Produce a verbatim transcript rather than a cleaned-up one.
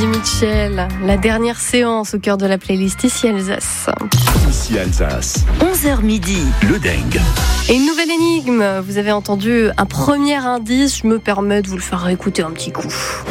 Eddie Mitchell, la dernière séance au cœur de la playlist Ici Alsace. Ici Alsace. onze heures midi. Le Dengue. Et une nouvelle énigme. Vous avez entendu un premier indice. Je me permets de vous le faire écouter un petit coup.